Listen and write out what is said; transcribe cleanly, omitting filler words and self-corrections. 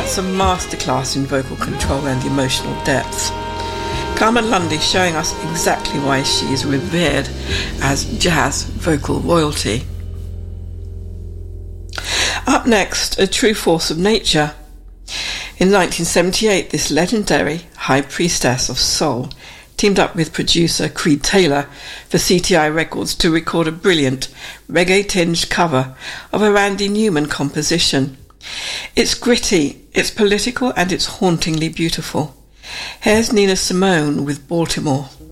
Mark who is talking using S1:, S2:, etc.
S1: That's a masterclass in vocal control and emotional depth. Carmen Lundy showing us exactly why she is revered as jazz vocal royalty. Up next, a true force of nature. In 1978, this legendary high priestess of soul teamed up with producer Creed Taylor for CTI Records to record a brilliant reggae-tinged cover of a Randy Newman composition. It's gritty, it's political, and it's hauntingly beautiful. Here's Nina Simone with Baltimore.